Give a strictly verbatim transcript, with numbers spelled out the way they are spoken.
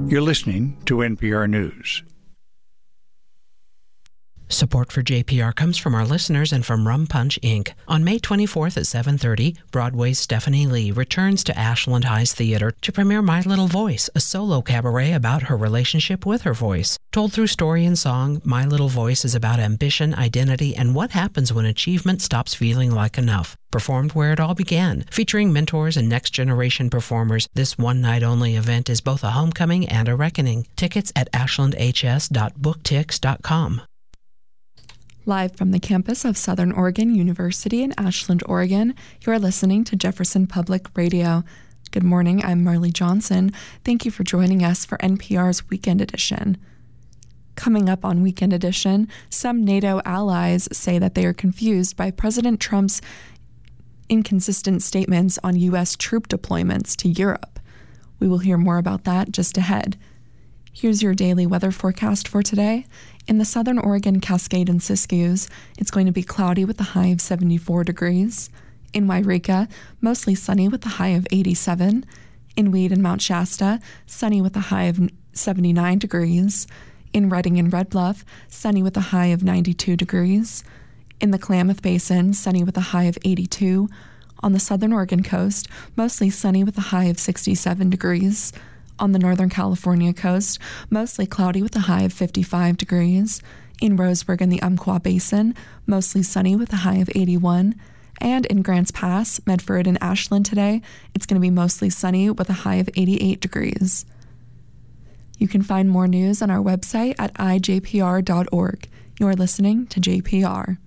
You're listening to N P R News. Support for J P R comes from our listeners and from Rum Punch, Incorporated. On May twenty-fourth at seven thirty, Broadway's Stephanie Lee returns to Ashland High's Theater to premiere My Little Voice, a solo cabaret about her relationship with her voice. Told through story and song, My Little Voice is about ambition, identity, and what happens when achievement stops feeling like enough. Performed where it all began, featuring mentors and next-generation performers, this one-night-only event is both a homecoming and a reckoning. Tickets at ashland h s dot booktix dot com. Live from the campus of Southern Oregon University in Ashland, Oregon, you are listening to Jefferson Public Radio. Good morning, I'm Marley Johnson. Thank you for joining us for N P R's Weekend Edition. Coming up on Weekend Edition, some NATO allies say that they are confused by President Trump's inconsistent statements on U S troop deployments to Europe. We will hear more about that just ahead. Here's your daily weather forecast for today. In the southern Oregon Cascade and Siskiyous, it's going to be cloudy with a high of seventy-four degrees. In Wairika, mostly sunny with a high of eighty-seven. In Weed and Mount Shasta, sunny with a high of seventy-nine degrees. In Redding and Red Bluff, sunny with a high of ninety-two degrees. In the Klamath Basin, sunny with a high of eighty-two. On the southern Oregon coast, mostly sunny with a high of sixty-seven degrees. On the Northern California coast, mostly cloudy with a high of fifty-five degrees. In Roseburg and the Umpqua Basin, mostly sunny with a high of eighty-one. And in Grants Pass, Medford, and Ashland today, it's going to be mostly sunny with a high of eighty-eight degrees. You can find more news on our website at i j p r dot org. You're listening to J P R.